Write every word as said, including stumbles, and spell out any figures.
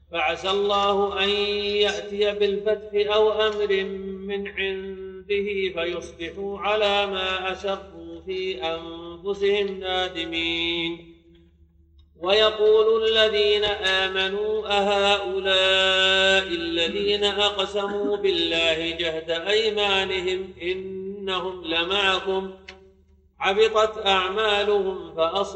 فعسى الله أن يأتي بالفتح أو أمر من عنده فيصبحوا على ما أسروا في أنفسهم نادمين. ويقول الذين آمنوا أهؤلاء الذين أقسموا بالله جهد أيمانهم إنهم لمعكم حبطت أعمالهم فأصبحوا